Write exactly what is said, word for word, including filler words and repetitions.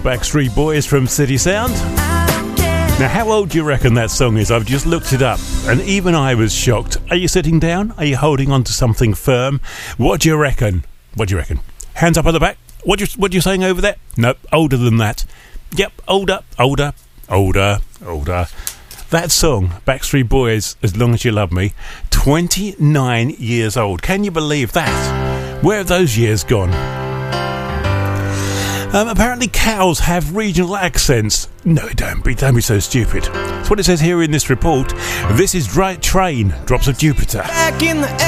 Backstreet Boys from City Sound. Now, how old do you reckon that song is? I've just looked it up, and even I was shocked. Are you sitting down? Are you holding on to something firm? What do you reckon? What do you reckon? Hands up at the back. What you what you saying over there? Nope, older than that. Yep, older, older, older, older. That song, Backstreet Boys, As Long As You Love Me, twenty-nine years old. Can you believe that? Where have those years gone? Um, apparently cows have regional accents. No, don't be, don't be so stupid. That's what it says here in this report. This is Right Train, Drops of Jupiter. Back in the